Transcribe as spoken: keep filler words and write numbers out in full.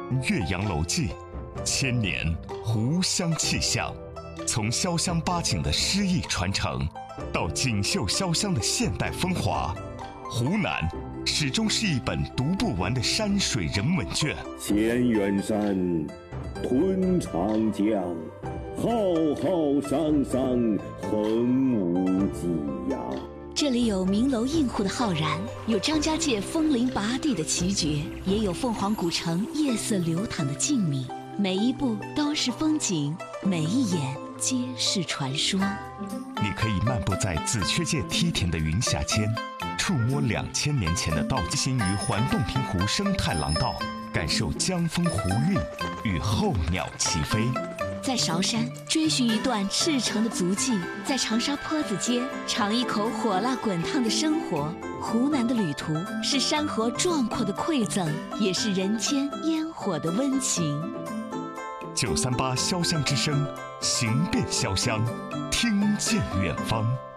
岳阳楼记，千年湖湘气象。从潇湘八景的诗意传承，到锦绣潇湘的现代风华，湖南始终是一本读不完的山水人文卷。 千远山，吞长江，浩浩汤汤，横无际呀。 这里有名楼映户的浩然，有张家界风铃拔地的奇绝，也有凤凰古城夜色流淌的静谧。每一步都是风景，每一眼皆是传说。 你可以漫步在紫雀界梯田的云霞间，触摸两千年前的道行于环洞庭湖生态廊道，感受江风湖韵与候鸟齐飞。 在韶山追寻一段赤诚的足迹，在长沙坡子街尝一口火辣滚烫的生活。湖南的旅途是山河壮阔的馈赠，也是人间烟火的温情。 九三八潇湘之声，行遍潇湘，听见远方。